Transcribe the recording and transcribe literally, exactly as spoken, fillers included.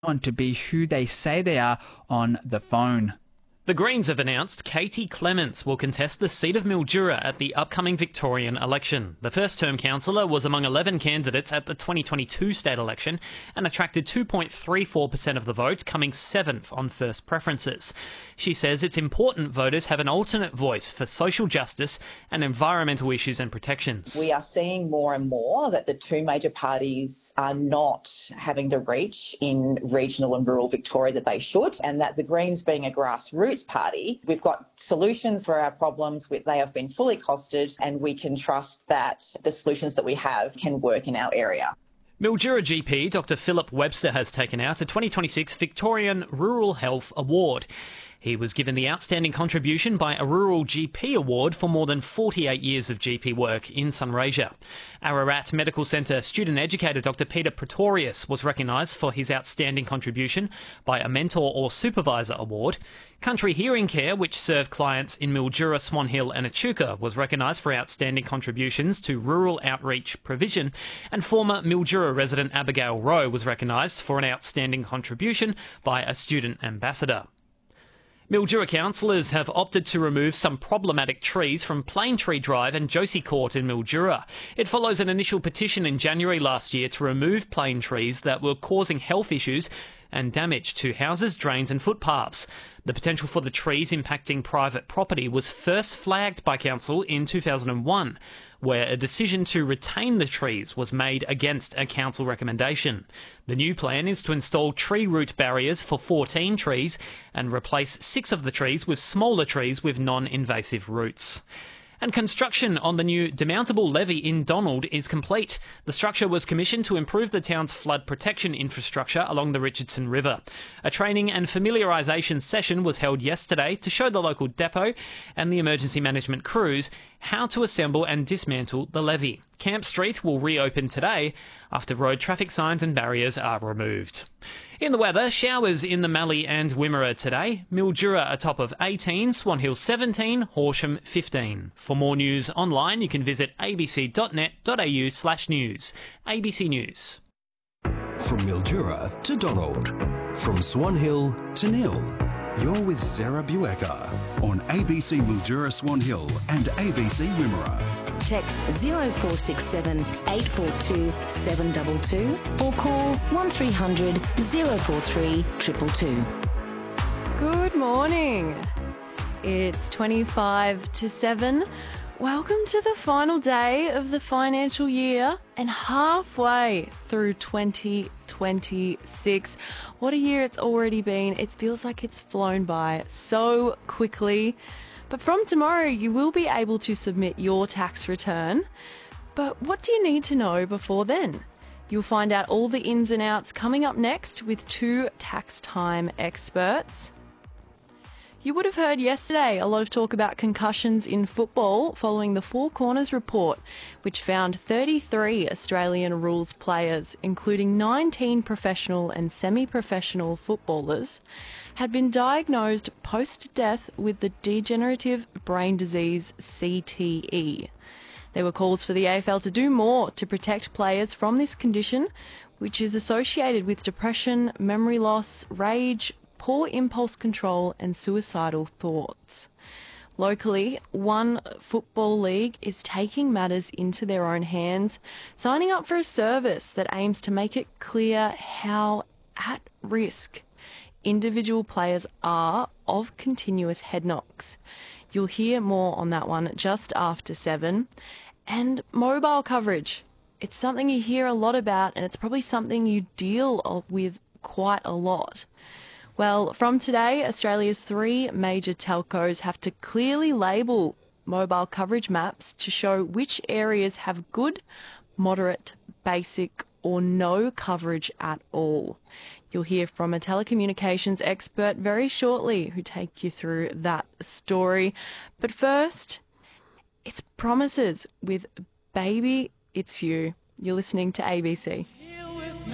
on to be who they say they are on the phone. The Greens have announced Katie Clements will contest the seat of Mildura at the upcoming Victorian election. The first-term councillor was among eleven candidates at the twenty twenty-two state election and attracted two point three four percent of the vote, coming seventh on first preferences. She says it's important voters have an alternate voice for social justice and environmental issues and protections. We are seeing more and more that the two major parties are not having the reach in regional and rural Victoria that they should, and that the Greens, being a grassroots party, we've got solutions for our problems. They have been fully costed, and we can trust that the solutions that we have can work in our area. Mildura G P Doctor Philip Webster has taken out a twenty twenty-six Victorian Rural Health Award. He was given the Outstanding Contribution by a Rural G P Award for more than forty-eight years of G P work in Sunraysia. Ararat Medical Centre student educator Doctor Peter Pretorius was recognised for his outstanding contribution by a Mentor or Supervisor Award. Country Hearing Care, which served clients in Mildura, Swan Hill and Echuca, was recognised for outstanding contributions to rural outreach provision, and former Mildura resident Abigail Rowe was recognised for an outstanding contribution by a student ambassador. Mildura councillors have opted to remove some problematic trees from Plane Tree Drive and Josie Court in Mildura. It follows an initial petition in January last year to remove plane trees that were causing health issues and damage to houses, drains and footpaths. The potential for the trees impacting private property was first flagged by council in two thousand one, where a decision to retain the trees was made against a council recommendation. The new plan is to install tree root barriers for fourteen trees and replace six of the trees with smaller trees with non-invasive roots. And construction on the new demountable levee in Donald is complete. The structure was commissioned to improve the town's flood protection infrastructure along the Richardson River. A training and familiarisation session was held yesterday to show the local depot and the emergency management crews how to assemble and dismantle the levee. Camp Street will reopen today after road traffic signs and barriers are removed. In the weather, showers in the Mallee and Wimmera today. Mildura atop of eighteen, Swan Hill seventeen, Horsham fifteen. For more news online, you can visit abc.net.au slash news. A B C News. From Mildura to Donald. From Swan Hill to Nil. You're with Sarah Buecker on A B C Mildura Swan Hill and A B C Wimmera. Text zero four six seven, eight four two, seven two two or call one three hundred, zero four three, two two two. Good morning. It's twenty-five to seven. Welcome to the final day of the financial year and halfway through twenty twenty-six. What a year it's already been. It feels like it's flown by so quickly. But from tomorrow, you will be able to submit your tax return. But what do you need to know before then? You'll find out all the ins and outs coming up next with two tax time experts. You would have heard yesterday a lot of talk about concussions in football following the Four Corners report, which found thirty-three Australian rules players, including nineteen professional and semi-professional footballers, had been diagnosed post-death with the degenerative brain disease C T E. There were calls for the A F L to do more to protect players from this condition, which is associated with depression, memory loss, rage, poor impulse control and suicidal thoughts. Locally, one football league is taking matters into their own hands, signing up for a service that aims to make it clear how at risk individual players are of continuous head knocks. You'll hear more on that one just after seven. And mobile coverage. It's something you hear a lot about, and it's probably something you deal with quite a lot. Well, from today, Australia's three major telcos have to clearly label mobile coverage maps to show which areas have good, moderate, basic or no coverage at all. You'll hear from a telecommunications expert very shortly who take you through that story. But first, it's Promises with Baby It's You. You're listening to A B C.